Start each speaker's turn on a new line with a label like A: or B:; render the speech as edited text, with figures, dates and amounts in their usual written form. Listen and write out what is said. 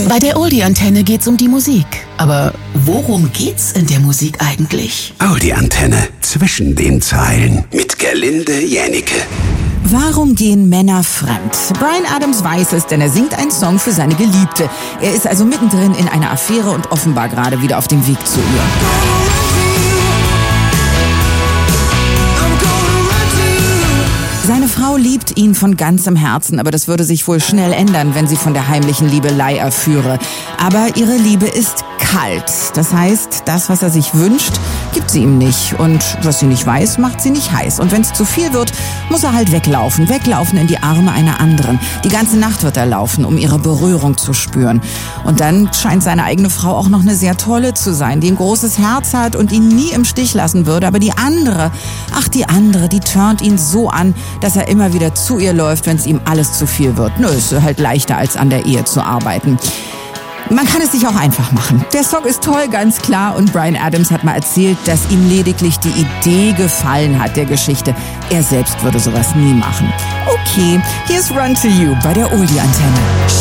A: Bei der Oldie-Antenne geht's um die Musik. Aber worum geht's in der Musik eigentlich?
B: Oldie-Antenne zwischen den Zeilen mit Gerlinde Jännicke.
C: Warum gehen Männer fremd? Bryan Adams weiß es, denn er singt einen Song für seine Geliebte. Er ist also mittendrin in einer Affäre und offenbar gerade wieder auf dem Weg zu ihr. Seine Frau liebt ihn von ganzem Herzen, aber das würde sich wohl schnell ändern, wenn sie von der heimlichen Liebelei erführe. Aber ihre Liebe ist kalt. Das heißt, das, was er sich wünscht, gibt sie ihm nicht. Und was sie nicht weiß, macht sie nicht heiß. Und wenn es zu viel wird, muss er halt weglaufen in die Arme einer anderen. Die ganze Nacht wird er laufen, um ihre Berührung zu spüren. Und dann scheint seine eigene Frau auch noch eine sehr tolle zu sein, die ein großes Herz hat und ihn nie im Stich lassen würde. Aber die andere, die turnt ihn so an, dass er immer wieder zu ihr läuft, wenn es ihm alles zu viel wird. Nö, ist halt leichter, als an der Ehe zu arbeiten. Man kann es sich auch einfach machen. Der Song ist toll, ganz klar. Und Bryan Adams hat mal erzählt, dass ihm lediglich die Idee gefallen hat der Geschichte. Er selbst würde sowas nie machen. Okay, hier ist Run to You bei der Oldie-Antenne.